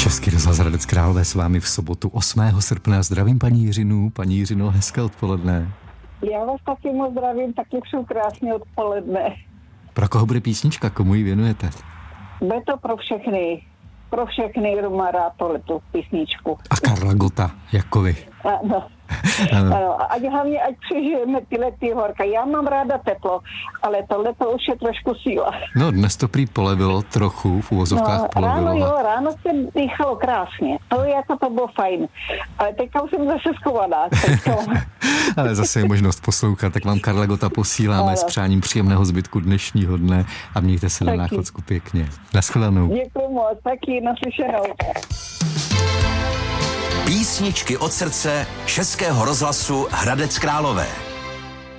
Český rozhlas Hradec Králové s vámi v sobotu 8. srpna. Zdravím paní Jiřinu. Paní Jiřino, hezké odpoledne. Já vás taky moc zdravím, taky přeju krásné odpoledne. Pro koho bude písnička, komu ji věnujete? Bude to pro všechny, kdo má rád tohletu písničku. A Karla Gotta, jako vy. Ano. Ano. Ať přežijeme ty horka. Já mám ráda teplo, ale tohleto už je trošku síla. No, dnes to prý polevilo trochu, v uvozovkách polevilo. Ráno se dýchalo krásně. To bylo fajn. Ale teďka už jsem zase schovaná. Ale zase je možnost poslouchat, tak vám Karla Gotta posíláme s přáním příjemného zbytku dnešního dne a mějte se na Náchodsku pěkně. Naschledanou. Děkuji moc, taky naslyšenou. Písničky od srdce Českého rozhlasu Hradec Králové.